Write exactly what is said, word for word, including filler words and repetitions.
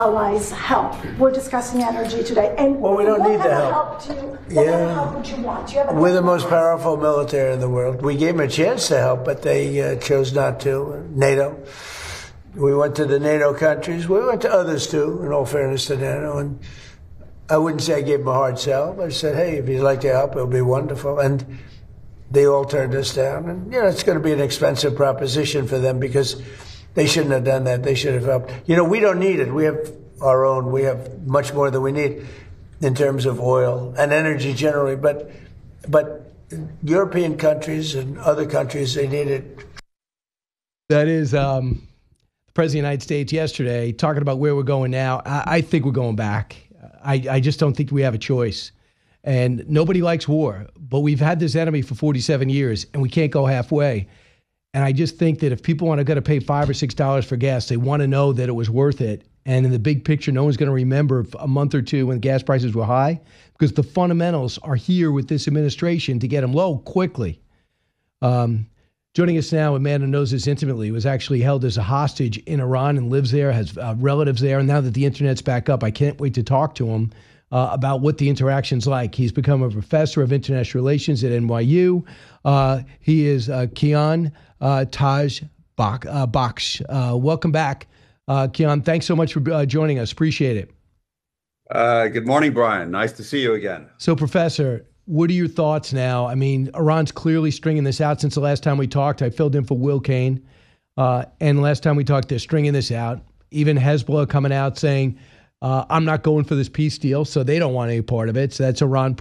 allies help. We're discussing energy today. And well, we don't what need kind the of help. help do you, what yeah. kind of help would you want? Do you have a We're the most powerful military in the world. We gave them a chance to help, but they uh, chose not to. NATO. We went to the NATO countries. We went to others too, in all fairness to NATO. And I wouldn't say I gave them a hard sell. I said, hey, if you'd like to help, it'll be wonderful. And they all turned us down. And, you know, it's going to be an expensive proposition for them because they shouldn't have done that. They should have helped. You know, we don't need it. We have our own. We have much more than we need in terms of oil and energy generally. But but European countries and other countries, they need it. That is um, the President of the United States yesterday talking about where we're going now. I, I think we're going back. I, I just don't think we have a choice. And nobody likes war. But we've had this enemy for forty-seven years, and we can't go halfway. And I just think that if people want to go to pay five or six dollars for gas, they want to know that it was worth it. And in the big picture, no one's going to remember a month or two when gas prices were high, because the fundamentals are here with this administration to get them low quickly. Um, joining us now, a man who knows this intimately, was actually held as a hostage in Iran and lives there, has uh, relatives there. And now that the internet's back up, I can't wait to talk to him Uh, about what the interaction's like. He's become a professor of international relations at N Y U. Uh, he is uh, Kian uh, Taj Bak, uh, Baksh. Uh, welcome back, uh, Kian. Thanks so much for uh, joining us. Appreciate it. Uh, good morning, Brian. Nice to see you again. So, Professor, what are your thoughts now? I mean, Iran's clearly stringing this out since the last time we talked. I filled in for Will Kane. Uh, and the last time we talked, they're stringing this out. Even Hezbollah coming out saying, Uh, I'm not going for this peace deal, so they don't want any part of it. So that's Iran